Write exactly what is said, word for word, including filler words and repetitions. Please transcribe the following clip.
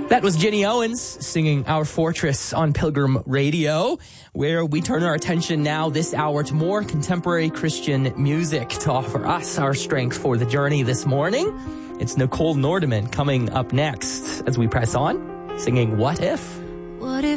That was Jenny Owens singing Our Fortress on Pilgrim Radio, where we turn our attention now this hour to more contemporary Christian music to offer us our strength for the journey this morning. It's Nicole Nordeman coming up next as we press on, singing What If? What if